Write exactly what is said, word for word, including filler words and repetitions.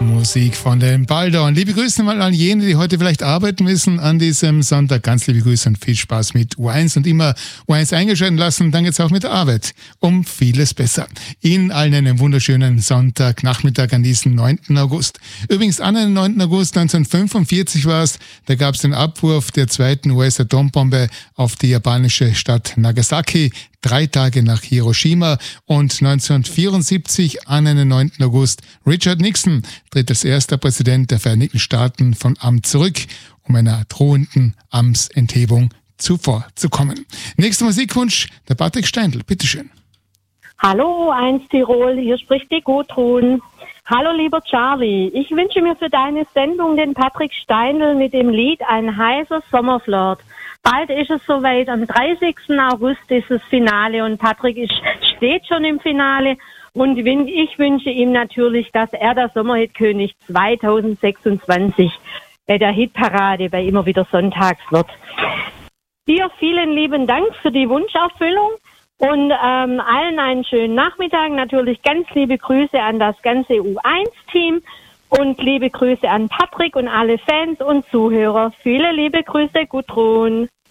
Musik von den Baldauern. Liebe Grüße mal an jene, die heute vielleicht arbeiten müssen an diesem Sonntag. Ganz liebe Grüße und viel Spaß mit U eins und immer U eins eingeschaltet lassen. Dann geht's auch mit der Arbeit um vieles besser. Ihnen allen einen wunderschönen Sonntagnachmittag an diesem neunten August. Übrigens an den neunten August neunzehnhundertfünfundvierzig war es, da gab es den Abwurf der zweiten U S-Atombombe auf die japanische Stadt Nagasaki. Drei Tage nach Hiroshima, und neunzehnhundertvierundsiebzig an den neunten August Richard Nixon tritt als erster Präsident der Vereinigten Staaten vom Amt zurück, um einer drohenden Amtsenthebung zuvorzukommen. Nächster Musikwunsch, der Patrick Steindl, bitteschön. Hallo eins Tirol, hier spricht die Gudrun. Hallo lieber Charlie, ich wünsche mir für deine Sendung den Patrick Steindl mit dem Lied Ein heißer Sommerflirt. Bald ist es soweit, am dreißigsten August ist das Finale und Patrick ist, steht schon im Finale, und ich wünsche ihm natürlich, dass er der Sommerhitkönig zweitausendsechsundzwanzig bei der Hitparade bei immer wieder Sonntags wird. Dir vielen lieben Dank für die Wunscherfüllung und ähm, allen einen schönen Nachmittag. Natürlich ganz liebe Grüße an das ganze U eins Team. Und liebe Grüße an Patrick und alle Fans und Zuhörer. Viele liebe Grüße, Gudrun.